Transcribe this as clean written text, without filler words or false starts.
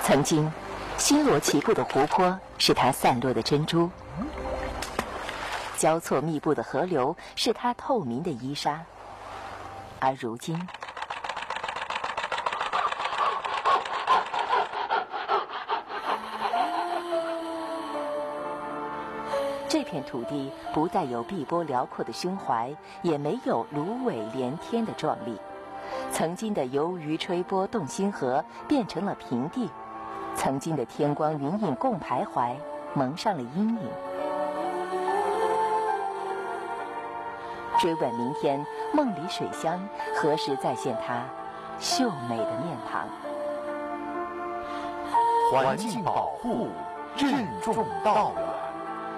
曾经，星罗棋布的湖泊是它散落的珍珠，交错密布的河流是它透明的衣纱，而如今，这片土地不再有碧波辽阔的胸怀，也没有芦苇连天的壮丽。曾经的游鱼吹波动心河变成了平地，曾经的天光云影共徘徊蒙上了阴影。追问明天，梦里水乡何时再现它秀美的面庞？ 环境保护，任重道远。